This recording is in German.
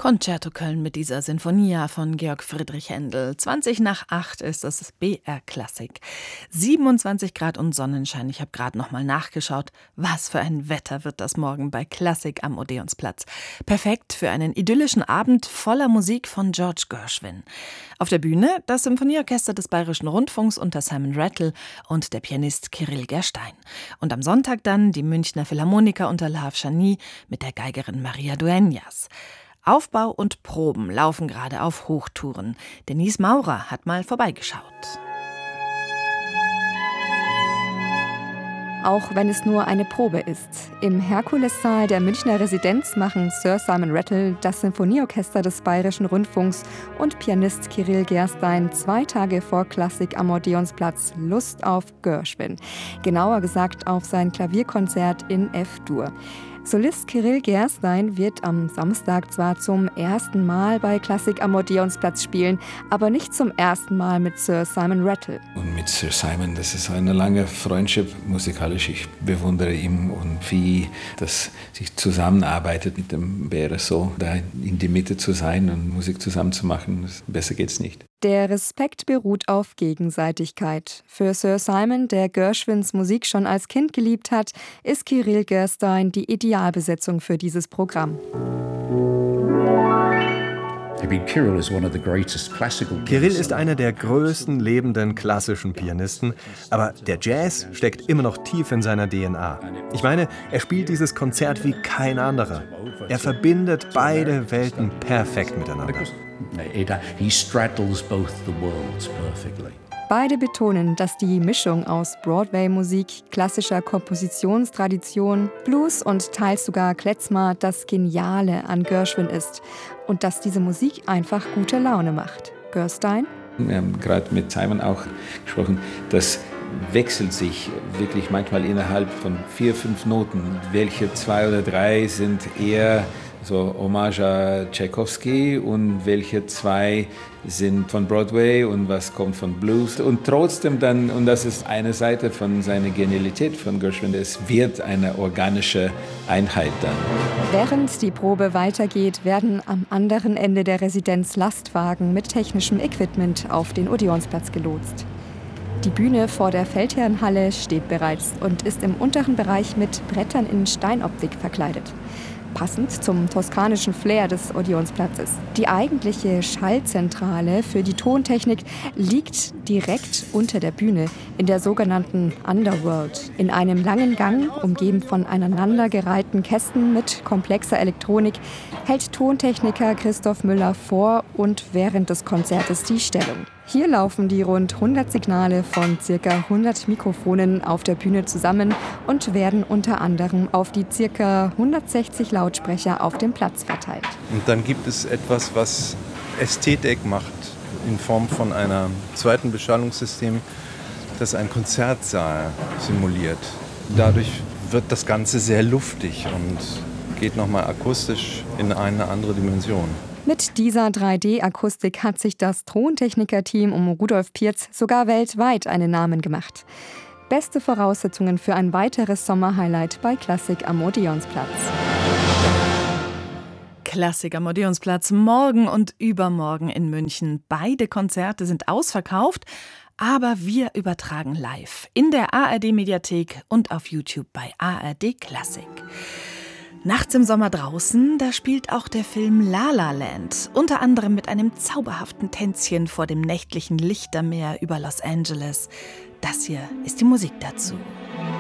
Concerto Köln mit dieser Sinfonia von Georg Friedrich Händel. 20:08 ist das BR Klassik. 27 Grad und Sonnenschein. Ich habe gerade noch mal nachgeschaut. Was für ein Wetter wird das morgen bei Klassik am Odeonsplatz. Perfekt für einen idyllischen Abend voller Musik von George Gershwin. Auf der Bühne das Symphonieorchester des Bayerischen Rundfunks unter Simon Rattle und der Pianist Kyrill Gerstein. Und am Sonntag dann die Münchner Philharmoniker unter Lav Chani mit der Geigerin Maria Dueñas. Aufbau und Proben laufen gerade auf Hochtouren. Denise Maurer hat mal vorbeigeschaut. Auch wenn es nur eine Probe ist. Im Herkulessaal der Münchner Residenz machen Sir Simon Rattle, das Sinfonieorchester des Bayerischen Rundfunks und Pianist Kyrill Gerstein 2 Tage vor Klassik am Odeonsplatz Lust auf Gershwin. Genauer gesagt auf sein Klavierkonzert in F-Dur. Solist Kyrill Gerstein wird am Samstag zwar zum ersten Mal bei Klassik am Odeonsplatz spielen, aber nicht zum ersten Mal mit Sir Simon Rattle. Und mit Sir Simon, das ist eine lange Freundschaft musikalisch. Ich bewundere ihn und wie das sich zusammenarbeitet mit dem BRSO, da in die Mitte zu sein und Musik zusammen zu machen. Besser geht's nicht. Der Respekt beruht auf Gegenseitigkeit. Für Sir Simon, der Gershwins Musik schon als Kind geliebt hat, ist Kyrill Gerstein die Idealbesetzung für dieses Programm. Kyrill ist einer der größten lebenden klassischen Pianisten, aber der Jazz steckt immer noch tief in seiner DNA. Ich meine, er spielt dieses Konzert wie kein anderer. Er verbindet beide Welten perfekt miteinander. He straddles both the worlds perfectly. Beide betonen, dass die Mischung aus Broadway-Musik, klassischer Kompositionstradition, Blues und teils sogar Klezmer das Geniale an Gershwin ist und dass diese Musik einfach gute Laune macht. Gerstein? Wir haben gerade mit Simon auch gesprochen, das wechselt sich wirklich manchmal innerhalb von 4, 5 Noten. Welche 2 oder 3 sind eher so Hommage à Tchaikovsky und welche 2 sind von Broadway und was kommt von Blues. Und trotzdem dann, und das ist eine Seite von seiner Genialität von Gershwin, es wird eine organische Einheit dann. Während die Probe weitergeht, werden am anderen Ende der Residenz Lastwagen mit technischem Equipment auf den Odeonsplatz gelotst. Die Bühne vor der Feldherrnhalle steht bereits und ist im unteren Bereich mit Brettern in Steinoptik verkleidet. Passend zum toskanischen Flair des Odeonsplatzes. Die eigentliche Schallzentrale für die Tontechnik liegt direkt unter der Bühne, in der sogenannten Underworld. In einem langen Gang, umgeben von aneinandergereihten Kästen mit komplexer Elektronik, hält Tontechniker Christoph Müller vor und während des Konzertes die Stellung. Hier laufen die rund 100 Signale von ca. 100 Mikrofonen auf der Bühne zusammen und werden unter anderem auf die ca. 160 Lautsprecher auf dem Platz verteilt. Und dann gibt es etwas, was Ästhetik macht, in Form von einem zweiten Beschallungssystem, das einen Konzertsaal simuliert. Dadurch wird das Ganze sehr luftig und geht nochmal akustisch in eine andere Dimension. Mit dieser 3D-Akustik hat sich das Tontechniker-Team um Rudolf Pirz sogar weltweit einen Namen gemacht. Beste Voraussetzungen für ein weiteres Sommerhighlight bei Klassik am Odeonsplatz. Klassik am Odeonsplatz morgen und übermorgen in München. Beide Konzerte sind ausverkauft, aber wir übertragen live in der ARD-Mediathek und auf YouTube bei ARD Klassik. Nachts im Sommer draußen, da spielt auch der Film La La Land, unter anderem mit einem zauberhaften Tänzchen vor dem nächtlichen Lichtermeer über Los Angeles. Das hier ist die Musik dazu.